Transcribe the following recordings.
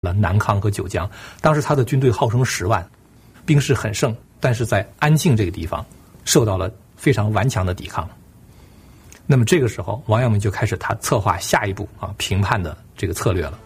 了南康和九江。当时他的军队号称10万，兵势很盛，但是在安庆这个地方受到了非常顽强的抵抗。那么这个时候，王阳明就开始他策划下一步平叛的这个策略了。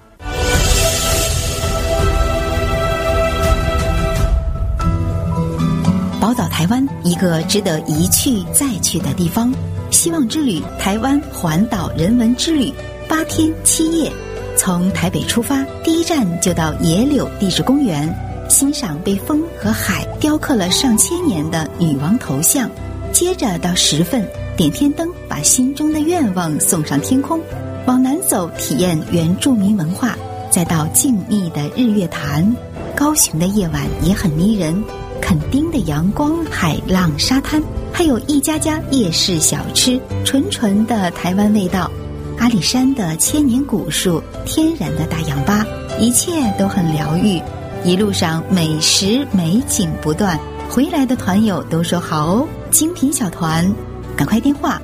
宝岛台湾，一个值得一去再去的地方。希望之旅台湾环岛人文之旅，8天7夜，从台北出发，第一站就到野柳地质公园，欣赏被风和海雕刻了上千年的女王头像。接着到10份，点天灯，把心中的愿望送上天空。往南走，体验原住民文化，再到静谧的日月潭。高雄的夜晚也很迷人，垦丁的阳光、海浪、沙滩，还有一家家夜市小吃，纯纯的台湾味道。阿里山的千年古树，天然的大氧吧，一切都很疗愈。一路上美食美景不断，回来的团友都说好哦，精品小团，赶快电话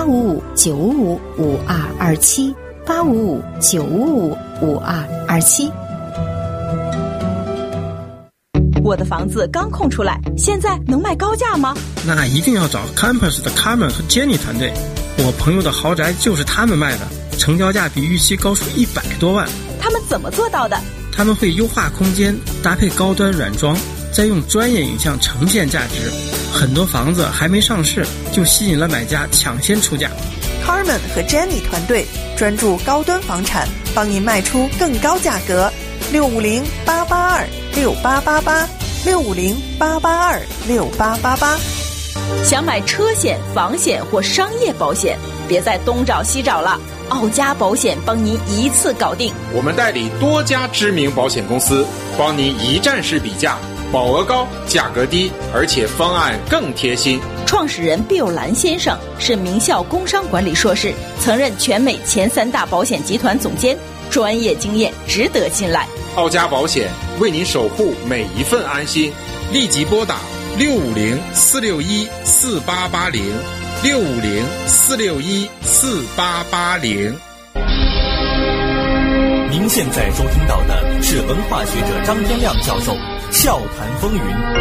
855-955-5227 855-955-5227。 我的房子刚空出来，现在能卖高价吗？ 那一定要找 Campus 的 Carmen 和 Jenny 团队，我朋友的豪宅就是他们卖的，成交价比预期高出100多万。 他们怎么做到的？ 他们会优化空间，搭配高端软装，再用专业影像呈现价值。很多房子还没上市，就吸引了买家抢先出价。 Carmen 和 Jenny 团队专注高端房产，帮您卖出更高价格。650-882-6888 650-882-6888。 想买车险、房险或商业保险，别再东找西找了，奥家保险帮您一次搞定。 我们代理多家知名保险公司，帮您一站式比价，保额高，价格低，而且方案更贴心。 创始人毕友兰先生是名校工商管理硕士，曾任全美前3大保险集团总监，专业经验值得信赖。 奥家保险为您守护每一份安心，立即拨打650-461-4880 650-461-4880。 您现在收听到的是文化学者张天亮教授笑谈风云。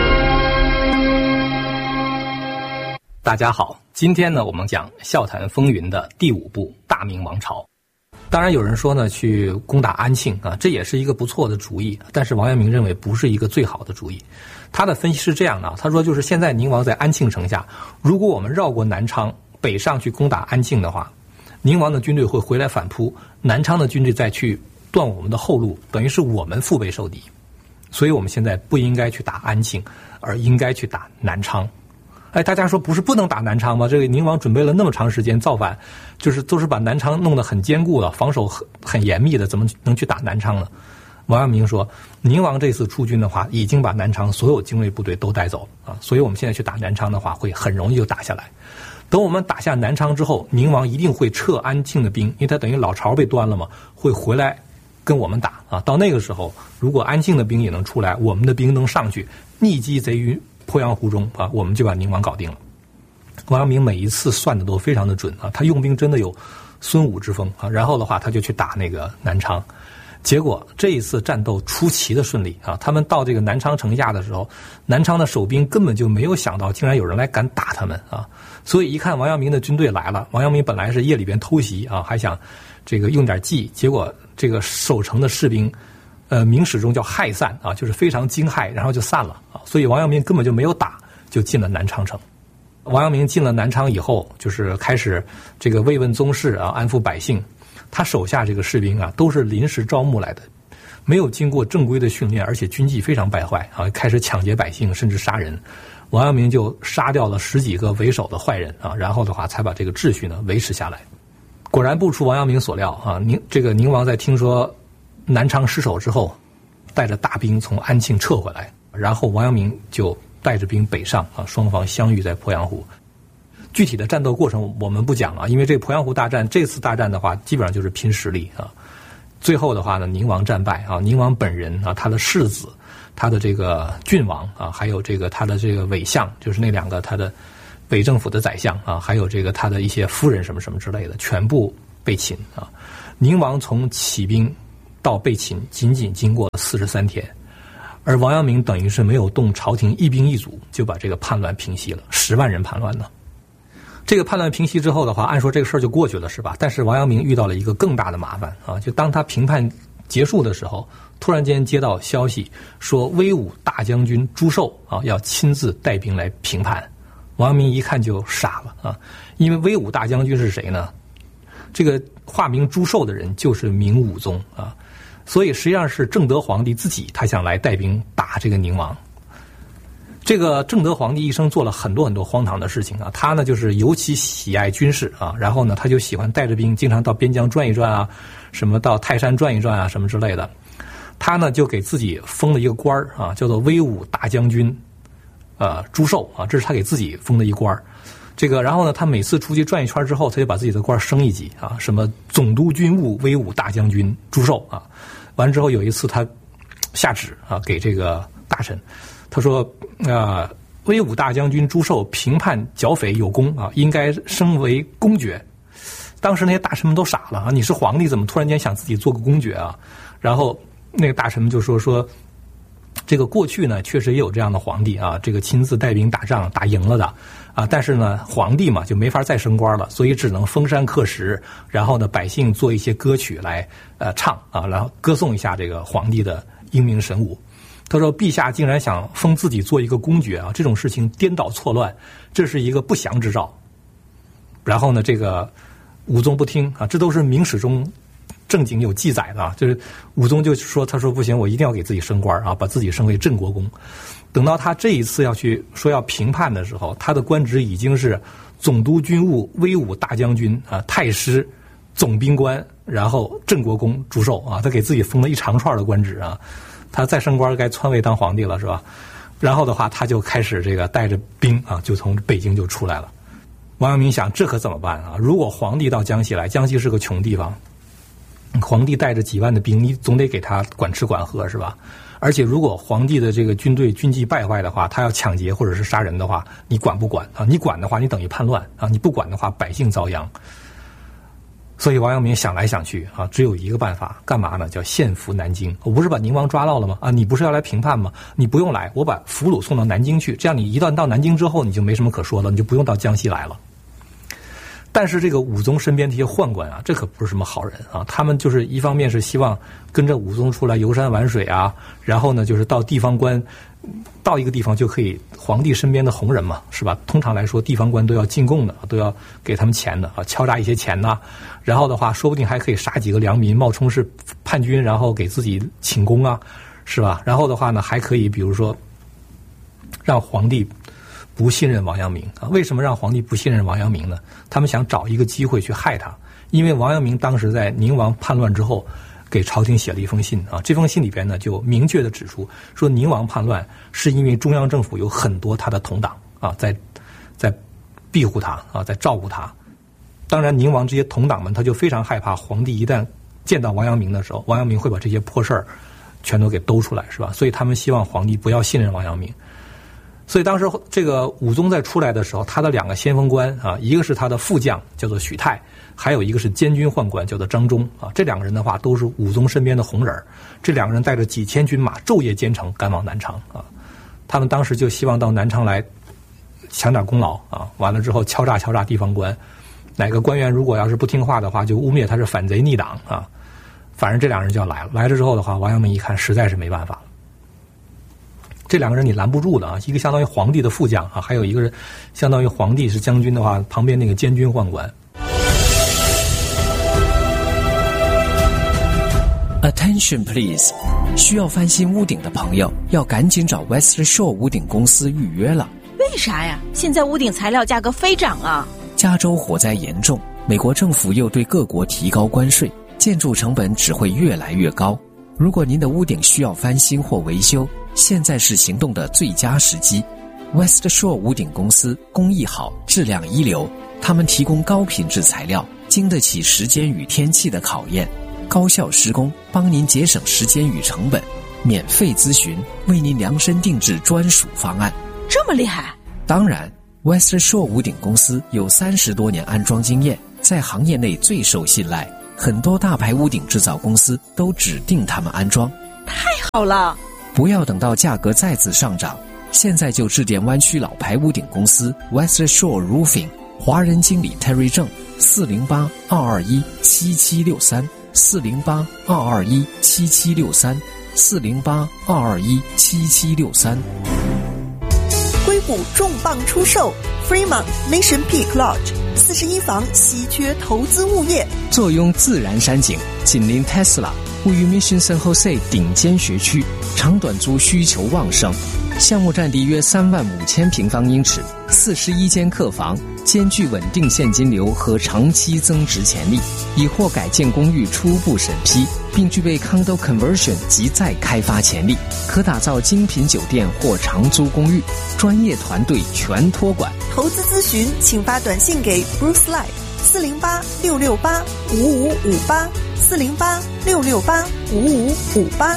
大家好，今天呢我们讲笑谈风云的第5部大明王朝。当然有人说呢，去攻打安庆这也是一个不错的主意，但是王阳明认为不是一个最好的主意。他的分析是这样的，他说就是现在宁王在安庆城下，如果我们绕过南昌北上去攻打安庆的话，宁王的军队会回来反扑，南昌的军队再去断我们的后路，等于是我们腹背受敌。所以我们现在不应该去打安庆，而应该去打南昌。大家说不是不能打南昌吗？这个宁王准备了那么长时间造反，就是都是把南昌弄得很坚固了，防守很严密的，怎么能去打南昌呢？王阳明说，宁王这次出军的话，已经把南昌所有精锐部队都带走了所以我们现在去打南昌的话，会很容易就打下来。等我们打下南昌之后，宁王一定会撤安庆的兵，因为他等于老巢被端了嘛，会回来跟我们打到那个时候，如果安庆的兵也能出来，我们的兵能上去，逆击贼于鄱阳湖中我们就把宁王搞定了。王阳明每一次算的都非常的准他用兵真的有孙武之风然后的话他就去打那个南昌。结果这一次战斗出奇的顺利他们到这个南昌城下的时候，南昌的守兵根本就没有想到竟然有人来敢打他们所以一看王阳明的军队来了，王阳明本来是夜里边偷袭还想这个用点计，结果这个守城的士兵明史中叫害散就是非常惊骇，然后就散了所以王阳明根本就没有打，就进了南昌城。王阳明进了南昌以后，就是开始这个慰问宗室安抚百姓。他手下这个士兵都是临时招募来的，没有经过正规的训练，而且军纪非常败坏开始抢劫百姓，甚至杀人。王阳明就杀掉了10几个为首的坏人然后的话才把这个秩序呢维持下来。果然不出王阳明所料宁王在听说南昌失守之后，带着大兵从安庆撤回来，然后王阳明就带着兵北上双方相遇在鄱阳湖。具体的战斗过程我们不讲因为这个鄱阳湖大战，这次大战的话基本上就是拼实力最后的话呢，宁王战败宁王本人他的世子，他的这个郡王还有这个他的这个伪相，就是那2个他的伪政府的宰相还有这个他的一些夫人什么什么之类的，全部被擒宁王从起兵到被擒仅仅经过43天，而王阳明等于是没有动朝廷一兵一卒就把这个叛乱平息了，10万人叛乱呢。这个叛乱平息之后的话，按说这个事儿就过去了，是吧？但是王阳明遇到了一个更大的麻烦啊，就当他平叛结束的时候，突然间接到消息说威武大将军朱寿啊要亲自带兵来平叛。王阳明一看就傻了啊，因为威武大将军是谁呢？这个化名朱寿的人就是明武宗啊，所以实际上是正德皇帝自己他想来带兵打这个宁王。这个正德皇帝一生做了很多很多荒唐的事情啊，他呢就是尤其喜爱军事啊，然后呢他就喜欢带着兵经常到边疆转一转啊，什么到泰山转一转啊什么之类的。他呢就给自己封了一个官啊，叫做威武大将军朱寿啊，这是他给自己封的一官。这个然后呢他每次出去转一圈之后，他就把自己的官升一级啊，什么总督军务威武大将军朱寿啊。完之后有一次他下旨啊给这个大臣，他说威武大将军朱寿平叛剿匪有功啊，应该升为公爵。当时那些大臣们都傻了啊，你是皇帝怎么突然间想自己做个公爵啊？然后那个大臣们就说这个过去呢确实也有这样的皇帝啊，这个亲自带兵打仗打赢了的啊，但是呢皇帝嘛就没法再升官了，所以只能封山刻石，然后呢百姓做一些歌曲来唱啊，然后歌颂一下这个皇帝的英明神武。他说陛下竟然想封自己做一个公爵啊，这种事情颠倒错乱，这是一个不祥之兆。然后呢这个武宗不听啊，这都是明史中正经有记载的啊，就是武宗就说，他说不行，我一定要给自己升官啊，把自己升为镇国公。等到他这一次要去说要平叛的时候，他的官职已经是总督军务威武大将军啊，太师总兵官，然后镇国公朱寿啊，他给自己封了一长串的官职啊。他再升官该篡位当皇帝了，是吧？然后的话他就开始这个带着兵啊，就从北京就出来了。王阳明想，这可怎么办啊？如果皇帝到江西来，江西是个穷地方，皇帝带着几万的兵，你总得给他管吃管喝，是吧？而且如果皇帝的这个军队军纪败坏的话，他要抢劫或者是杀人的话，你管不管啊？你管的话，你等于叛乱啊！你不管的话，百姓遭殃。所以王阳明想来想去啊，只有一个办法，干嘛呢？叫献俘南京。我不是把宁王抓到了吗？啊，你不是要来平叛吗？你不用来，我把俘虏送到南京去，这样你一旦到南京之后，你就没什么可说了，你就不用到江西来了。但是这个武宗身边这些宦官啊，这可不是什么好人啊！他们就是一方面是希望跟着武宗出来游山玩水啊，然后呢就是到地方官，到一个地方就可以皇帝身边的红人嘛，是吧？通常来说地方官都要进贡的，都要给他们钱的啊，敲诈一些钱呐。然后的话说不定还可以杀几个良民，冒充是叛军，然后给自己请功啊，是吧？然后的话呢还可以比如说让皇帝不信任王阳明啊？为什么让皇帝不信任王阳明呢？他们想找一个机会去害他，因为王阳明当时在宁王叛乱之后，给朝廷写了一封信啊。这封信里边呢，就明确的指出说，宁王叛乱是因为中央政府有很多他的同党啊，在庇护他啊，在照顾他。当然，宁王这些同党们他就非常害怕皇帝一旦见到王阳明的时候，王阳明会把这些破事儿全都给兜出来，是吧？所以他们希望皇帝不要信任王阳明。所以当时这个武宗在出来的时候，他的2个先锋官啊，一个是他的副将叫做许泰，还有一个是监军宦官叫做张忠啊。这2个人的话都是武宗身边的红人，这2个人带着几千军马昼夜兼程赶往南昌啊。他们当时就希望到南昌来抢点功劳啊，完了之后敲诈地方官，哪个官员如果要是不听话的话，就污蔑他是反贼逆党啊。反正这2人就要来了，来了之后的话，王阳明一看实在是没办法了。这2个人你拦不住的啊，一个相当于皇帝的副将啊，还有一个人相当于皇帝是将军的话，旁边那个监军宦官。 Attention please， 需要翻新屋顶的朋友要赶紧找 West Shore 屋顶公司预约了。 为啥呀？现在屋顶材料价格飞涨啊！ 加州火灾严重，美国政府又对各国提高关税，建筑成本只会越来越高。如果您的屋顶需要翻新或维修，现在是行动的最佳时机。West Shore 屋顶公司工艺好，质量一流，他们提供高品质材料，经得起时间与天气的考验，高效施工，帮您节省时间与成本，免费咨询，为您量身定制专属方案。 这么厉害？ 当然 West Shore 屋顶公司有30多年安装经验，在行业内最受信赖， 很多大牌屋顶制造公司都指定他们安装。 太好了！ 不要等到价格再次上涨，现在就致电湾区老牌屋顶公司 West Shore Roofing， 华人经理 Terry 郑，408-221-7763 408-221-7763 408-221-7763。 硅谷重磅出售 Fremont Mission Peak Lodge 41房稀缺投资物业， 坐拥自然山景，紧邻 Tesla， 位于 Mission San Jose 顶尖学区，长短租需求旺盛。项目占地约35000平方英尺，41间客房，兼具稳定现金流和长期增值潜力，已获改建公寓初步审批，并具备 condo conversion 及再开发潜力，可打造精品酒店或长租公寓，专业团队全托管。 投资咨询请发短信给 Bruce Lai 408-668-5558 408-668-5558。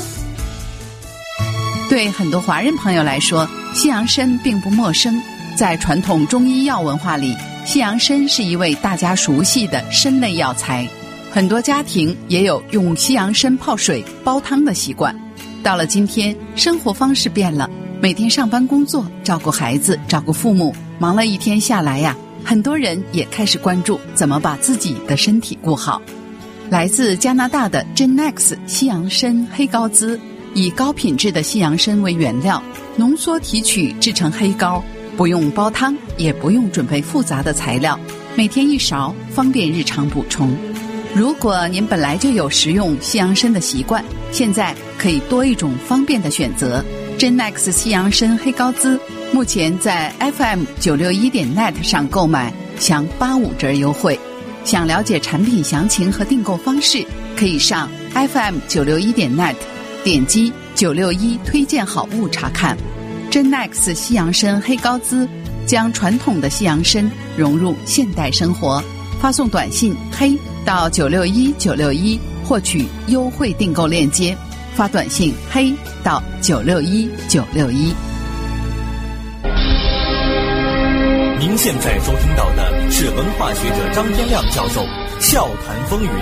对很多华人朋友来说，西洋参并不陌生。在传统中医药文化里，西洋参是一味大家熟悉的参类药材，很多家庭也有用西洋参泡水煲汤的习惯。到了今天，生活方式变了，每天上班工作，照顾孩子，照顾父母，忙了一天下来呀，很多人也开始关注怎么把自己的身体顾好。来自加拿大的 Genex 西洋参黑膏滋，以高品质的西洋参为原料，浓缩提取制成黑膏，不用煲汤，也不用准备复杂的材料，每天1勺，方便日常补充。如果您本来就有食用西洋参的习惯，现在可以多一种方便的选择。Genex 西洋参黑膏滋目前在 FM961.net 上购买享85折优惠。想了解产品详情和订购方式，可以上 FM961.net 点击961推荐好物查看。Genex 西洋参黑膏滋将传统的西洋参融入现代生活，发送短信黑到961961获取优惠订购链接，发短信黑到961961。 您现在收听到的是文化学者张天亮教授笑谈风云。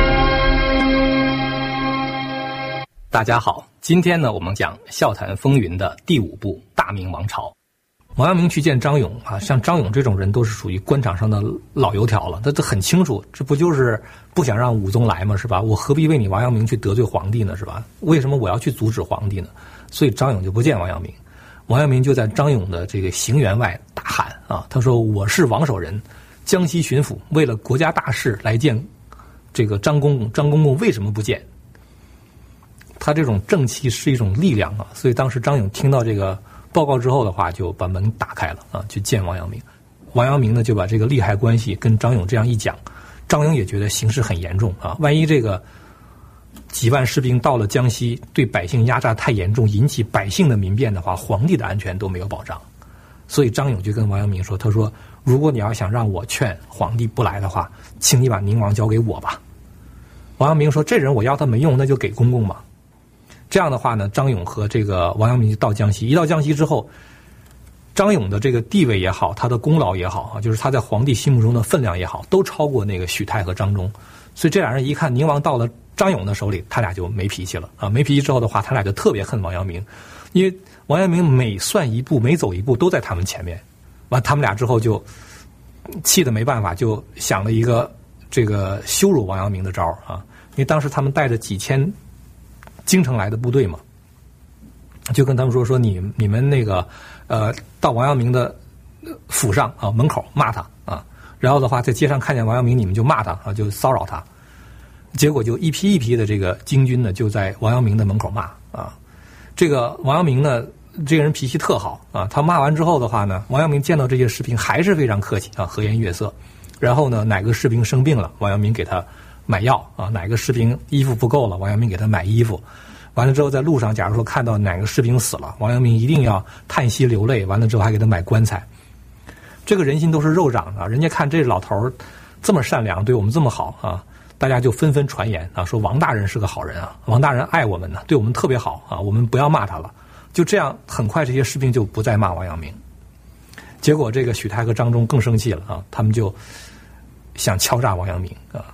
大家好，今天呢，我们讲笑谈风云的第5部大明王朝。王阳明去见张勇啊，像张勇这种人都是属于官场上的老油条了，他很清楚，这不就是不想让武宗来吗？是吧？我何必为你王阳明去得罪皇帝呢？是吧？为什么我要去阻止皇帝呢？所以张勇就不见王阳明。王阳明就在张勇的这个行辕外大喊啊，他说：“我是王守仁，江西巡抚，为了国家大事来见这个张公公，张公公为什么不见？”他这种正气是一种力量啊，所以当时张勇听到这个报告之后的话，就把门打开了啊，去见王阳明。王阳明呢就把这个利害关系跟张勇这样一讲，张勇也觉得形势很严重啊，万一这个几万士兵到了江西，对百姓压榨太严重，引起百姓的民变的话，皇帝的安全都没有保障。所以张勇就跟王阳明说，他说：“如果你要想让我劝皇帝不来的话，请你把宁王交给我吧。”王阳明说：“这人我要他没用，那就给公公嘛。”这样的话呢，张勇和这个王阳明就到江西。一到江西之后，张勇的这个地位也好，他的功劳也好啊，就是他在皇帝心目中的分量也好，都超过那个许泰和张忠。所以这俩人一看宁王到了张勇的手里，他俩就没脾气了啊！没脾气之后的话，他俩就特别恨王阳明，因为王阳明每算一步、每走一步都在他们前面。完，他们俩之后就气得没办法，就想了一个这个羞辱王阳明的招啊！因为当时他们带着几千京城来的部队嘛，就跟他们说你们那个到王阳明的府上啊门口骂他啊，然后的话在街上看见王阳明，你们就骂他啊，就骚扰他。结果就一批一批的这个京军呢，就在王阳明的门口骂啊。这个王阳明呢，这个人脾气特好啊。他骂完之后的话呢，王阳明见到这些士兵还是非常客气啊，和颜悦色。然后呢，哪个士兵生病了，王阳明给他买药啊；哪个士兵衣服不够了，王阳明给他买衣服。完了之后，在路上，假如说看到哪个士兵死了，王阳明一定要叹息流泪。完了之后，还给他买棺材。这个人心都是肉长的，人家看这老头这么善良，对我们这么好啊。大家就纷纷传言啊，说王大人是个好人啊，王大人爱我们呢，对我们特别好啊，我们不要骂他了。就这样，很快这些士兵就不再骂王阳明。结果这个许泰和张忠更生气了啊，他们就想敲诈王阳明啊，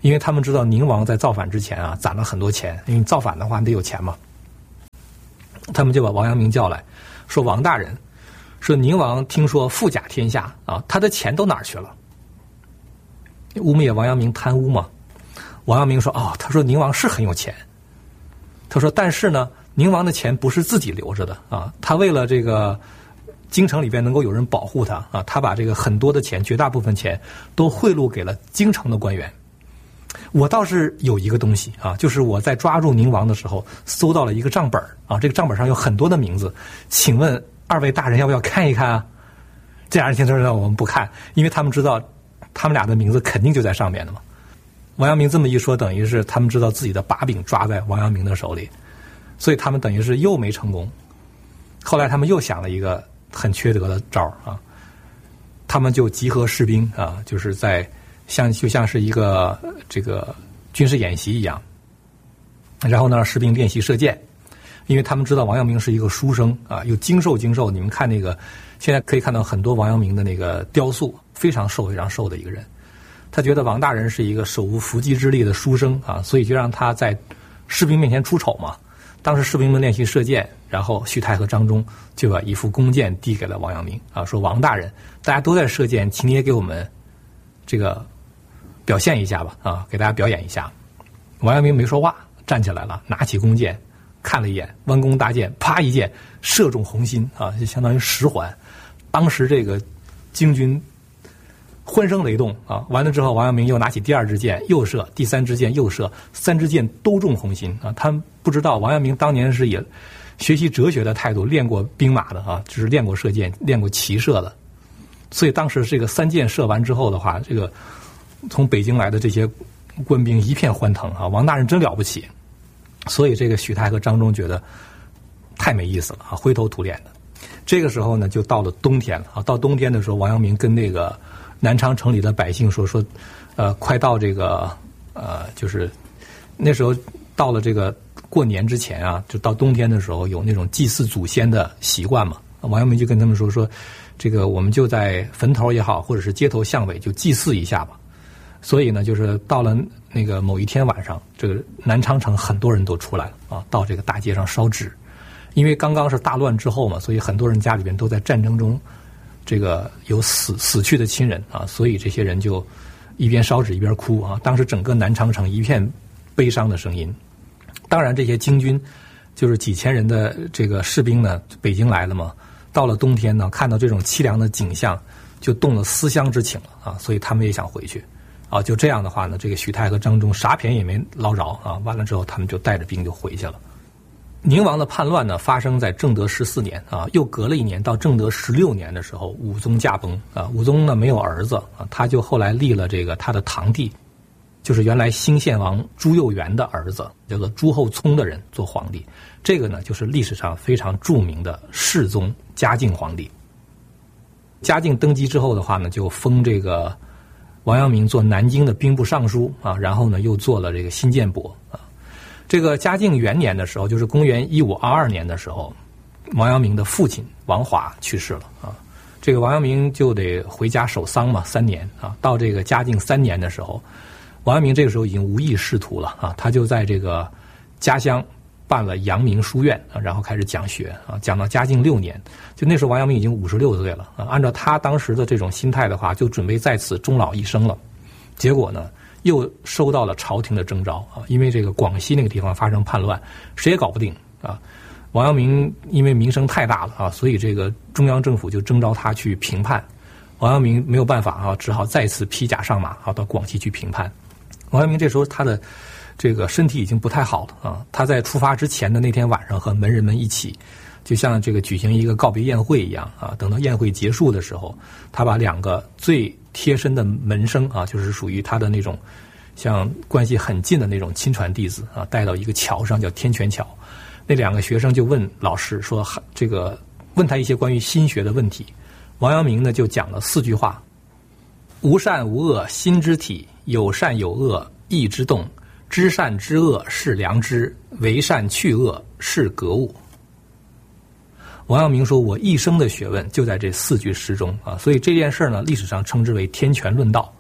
因为他们知道宁王在造反之前啊攒了很多钱，因为造反的话得有钱嘛。他们就把王阳明叫来，说王大人，说宁王听说富甲天下啊，他的钱都哪儿去了？污蔑王阳明贪污嘛。王阳明说他说宁王是很有钱，他说但是呢，宁王的钱不是自己留着的啊，他为了这个京城里边能够有人保护他啊，他把这个很多的钱，绝大部分钱都贿赂给了京城的官员。我倒是有一个东西啊，就是我在抓住宁王的时候搜到了一个账本啊，这个账本上有很多的名字，请问二位大人要不要看一看啊？这俩人听说呢，我们不看，因为他们知道他们俩的名字肯定就在上面的嘛。王阳明这么一说，等于是他们知道自己的把柄抓在王阳明的手里，所以他们等于是又没成功。后来他们又想了一个很缺德的招啊，他们就集合士兵啊，就是在就像是一个这个军事演习一样，然后呢让士兵练习射箭，因为他们知道王阳明是一个书生啊，又精瘦。你们看那个现在可以看到很多王阳明的那个雕塑，非常瘦的一个人。他觉得王大人是一个手无缚鸡之力的书生啊，所以就让他在士兵面前出丑嘛。当时士兵们练习射箭，然后许泰和张忠就把一副弓箭递给了王阳明啊，说王大人，大家都在射箭，请你也给我们这个表现一下吧啊，给大家表演一下。王阳明没说话，站起来了，拿起弓箭看了一眼，弯弓搭箭，啪一箭射中红心啊，就相当于10环。当时这个京军欢声雷动啊！完了之后，王阳明又拿起第2支箭又射，第3支箭又射，3支箭都中红心啊！他们不知道王阳明当年是以学习哲学的态度练过兵马的啊，就是练过射箭，练过骑射的。所以当时这个3箭射完之后的话，这个从北京来的这些官兵一片欢腾啊！王大人真了不起。所以这个许泰和张忠觉得太没意思了啊，灰头土脸的。这个时候呢，就到了冬天了啊！到冬天的时候，王阳明跟那个南昌城里的百姓说，快到这个就是那时候到了这个过年之前啊，就到冬天的时候有那种祭祀祖先的习惯嘛。王阳明就跟他们说，这个我们就在坟头也好，或者是街头巷尾就祭祀一下吧。所以呢，就是到了那个某一天晚上，这个南昌城很多人都出来了啊，到这个大街上烧纸，因为刚刚是大乱之后嘛，所以很多人家里边都在战争中。这个有死去的亲人啊，所以这些人就一边烧纸一边哭啊。当时整个南昌城一片悲伤的声音。当然，这些京军就是几千人的这个士兵呢，北京来了嘛。到了冬天呢，看到这种凄凉的景象，就动了思乡之情了啊。所以他们也想回去啊。就这样的话呢，这个许泰和张忠啥便宜也没捞着啊。完了之后，他们就带着兵就回去了。宁王的叛乱呢，发生在正德14年啊，又隔了1年，到正德16年的时候，武宗驾崩啊。武宗呢没有儿子啊，他就后来立了这个他的堂弟，就是原来兴献王朱佑元的儿子，叫做朱厚熜的人做皇帝。这个呢，就是历史上非常著名的世宗嘉靖皇帝。嘉靖登基之后的话呢，就封这个王阳明做南京的兵部尚书啊，然后呢又做了这个新建伯啊。这个嘉靖元年的时候，就是公元1522年的时候，王阳明的父亲王华去世了啊。这个王阳明就得回家守丧嘛，3年啊。到这个嘉靖3年的时候，王阳明这个时候已经无意仕途了啊，他就在这个家乡办了阳明书院啊，然后开始讲学啊，讲到嘉靖6年，就那时候王阳明已经56岁了啊。按照他当时的这种心态的话，就准备在此终老一生了。结果呢，又收到了朝廷的征召啊，因为这个广西那个地方发生叛乱，谁也搞不定啊。王阳明因为名声太大了啊，所以这个中央政府就征召他去平叛。王阳明没有办法啊，只好再次披甲上马啊，到广西去平叛。王阳明这时候他的这个身体已经不太好了啊。他在出发之前的那天晚上，和门人们一起，就像这个举行一个告别宴会一样啊。等到宴会结束的时候，他把2个最贴身的门生啊，就是属于他的那种像关系很近的那种亲传弟子啊，带到一个桥上，叫天泉桥。那2个学生就问老师说，这个问他一些关于心学的问题。王阳明呢就讲了4句话：无善无恶心之体，有善有恶意之动，知善知恶是良知，为善去恶是格物。王阳明说，我一生的学问就在这4句诗中啊，所以这件事呢，历史上称之为天泉论道。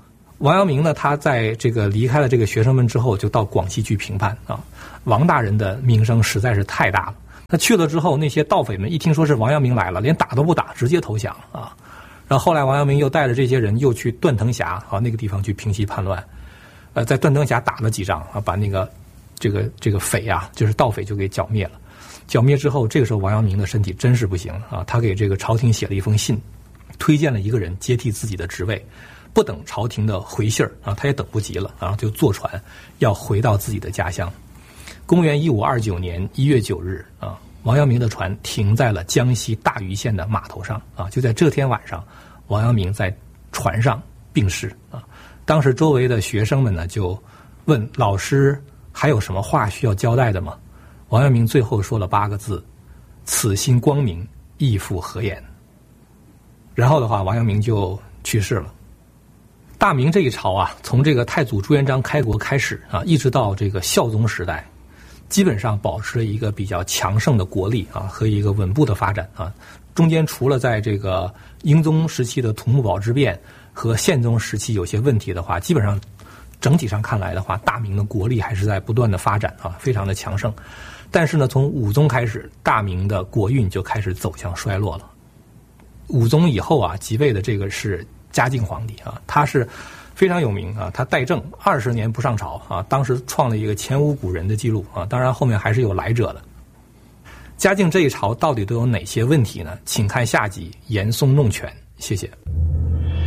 王阳明呢，他在这个离开了这个学生们之后，就到广西去平叛啊。王大人的名声实在是太大了。他去了之后，那些盗匪们一听说是王阳明来了，连打都不打，直接投降啊。然后后来王阳明又带着这些人又去断藤峡啊那个地方去平息叛乱，在断藤峡打了几仗啊，把那个这个匪啊，就是盗匪就给剿灭了。剿灭之后，这个时候王阳明的身体真是不行啊，他给这个朝廷写了一封信，推荐了一个人接替自己的职位。不等朝廷的回信啊，他也等不及了，然后就坐船要回到自己的家乡。公元1529年1月9日啊，王阳明的船停在了江西大余县的码头上啊。就在这天晚上，王阳明在船上病逝啊。当时周围的学生们呢就问老师还有什么话需要交代的吗？王阳明最后说了8个字：此心光明，亦复何言。然后的话，王阳明就去世了。大明这一朝啊，从这个太祖朱元璋开国开始啊，一直到这个孝宗时代，基本上保持了一个比较强盛的国力啊和一个稳步的发展啊。中间除了在这个英宗时期的土木堡之变和宪宗时期有些问题的话，基本上整体上看来的话，大明的国力还是在不断的发展啊，非常的强盛。但是呢，从武宗开始，大明的国运就开始走向衰落了。武宗以后啊，即位的这个是嘉靖皇帝啊，他是非常有名啊，他代政20年不上朝啊，当时创了一个前无古人的记录啊，当然后面还是有来者的。嘉靖这一朝到底都有哪些问题呢？请看下集《严嵩弄权》，谢谢。